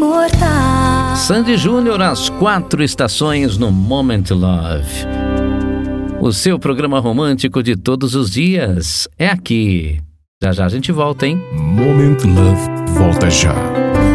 imortal. Sandy Júnior, as 4 estações no Moment Love. O seu programa romântico de todos os dias é aqui. Já já a gente volta, hein? Moment Love volta já.